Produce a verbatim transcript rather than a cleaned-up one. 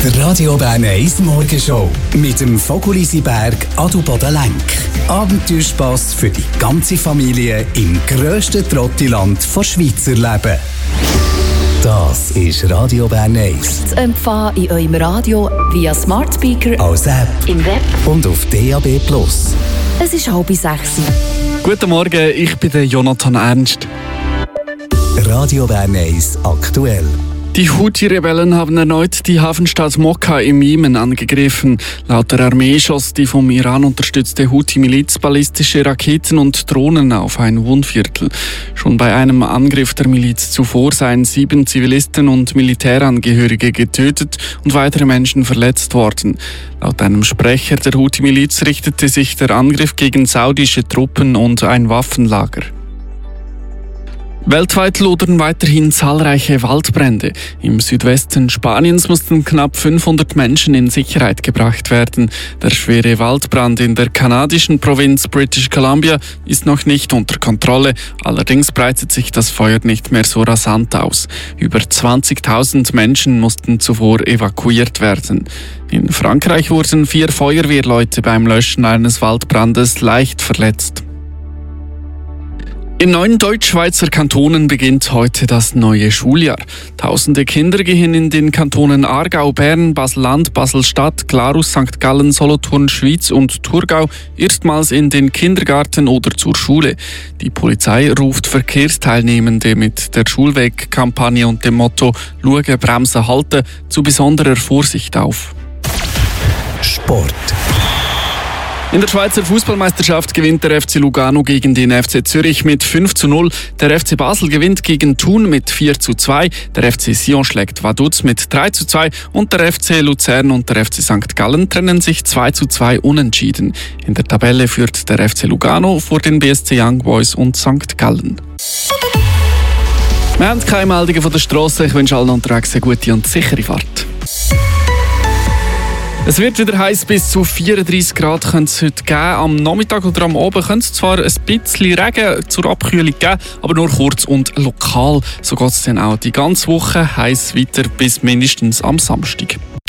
Die Radio Bern eins Morgenshow mit dem Fokulissiberg Adelboden Lenk. Abenteuerspass für die ganze Familie im grössten Trottiland der Schweiz erleben. Das ist Radio Bern eins. Zu empfangen in eurem Radio via Smart Speaker, als App, im Web und auf D A B plus. Es ist halb sechs. Guten Morgen, ich bin der Jonathan Ernst. Radio Bern eins aktuell. Die Houthi-Rebellen haben erneut die Hafenstadt Mokka im Jemen angegriffen. Laut der Armee schoss die vom Iran unterstützte Houthi-Miliz ballistische Raketen und Drohnen auf ein Wohnviertel. Schon bei einem Angriff der Miliz zuvor seien sieben Zivilisten und Militärangehörige getötet und weitere Menschen verletzt worden. Laut einem Sprecher der Houthi-Miliz richtete sich der Angriff gegen saudische Truppen und ein Waffenlager. Weltweit lodern weiterhin zahlreiche Waldbrände. Im Südwesten Spaniens mussten knapp fünfhundert Menschen in Sicherheit gebracht werden. Der schwere Waldbrand in der kanadischen Provinz British Columbia ist noch nicht unter Kontrolle. Allerdings breitet sich das Feuer nicht mehr so rasant aus. Über zwanzigtausend Menschen mussten zuvor evakuiert werden. In Frankreich wurden vier Feuerwehrleute beim Löschen eines Waldbrandes leicht verletzt. In neun Deutschschweizer Kantonen beginnt heute das neue Schuljahr. Tausende Kinder gehen in den Kantonen Aargau, Bern, Basel-Land, Basel-Stadt, Glarus, Sankt Gallen, Solothurn, Schwyz und Thurgau erstmals in den Kindergarten oder zur Schule. Die Polizei ruft Verkehrsteilnehmende mit der Schulweg-Kampagne und dem Motto «Schauen, bremsen, halten» zu besonderer Vorsicht auf. Sport. In der Schweizer Fußballmeisterschaft gewinnt der F C Lugano gegen den F C Zürich mit fünf zu null. Der F C Basel gewinnt gegen Thun mit vier zu zwei. Der F C Sion schlägt Vaduz mit drei zu zwei. Und der F C Luzern und der F C Sankt Gallen trennen sich zwei zu zwei unentschieden. In der Tabelle führt der F C Lugano vor den B S C Young Boys und Sankt Gallen. Wir haben keine Meldungen von der Strasse. Ich wünsche allen unterwegs eine gute und sichere Fahrt. Es wird wieder heiß, bis zu vierunddreissig Grad könnte es heute geben. Am Nachmittag oder am Abend könnte es zwar ein bisschen Regen zur Abkühlung geben, aber nur kurz und lokal. So geht es dann auch die ganze Woche heiß weiter bis mindestens am Samstag.